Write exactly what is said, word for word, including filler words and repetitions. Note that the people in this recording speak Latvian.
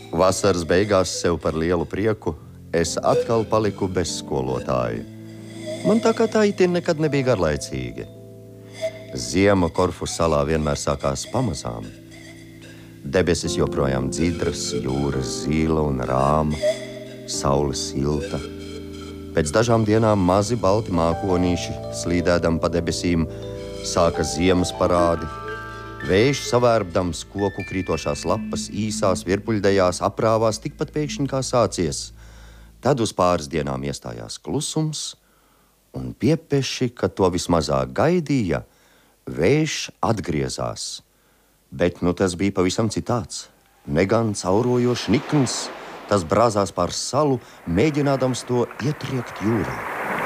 Vasaras beigās sev par lielu prieku es atkal paliku bez skolotāja. Man tā kā tā itin nekad nebija garlaicīga. Ziema Korfu salā vienmēr sākās pamazām. Debesis joprojām dzidras, jūra zila un rāma, saule silta. Pēc dažām dienām mazi balti mākonīši, slīdēdam pa debesīm, sāka ziemas parādi. Vējš savērbdams koku krītošās lapas, īsās virpuļdejās, aprāvās tikpat pēkšņi kā sācies. Tad uz pāris dienām iestājās klusums, un piepeši, ka to vismazāk gaidīja, vējš atgriezās. Bet nu tas bija pavisam citāds. Negan caurojošs nikns, tas brāzās pār salu, mēģinādams to ietriekt jūrā.